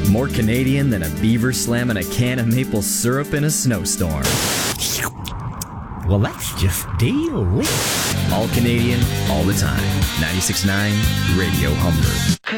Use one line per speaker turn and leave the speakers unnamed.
More Canadian than a beaver slamming a can of maple syrup in a snowstorm.
Well, that's just delicious.
All Canadian, all the time. 96.9 Radio Humber.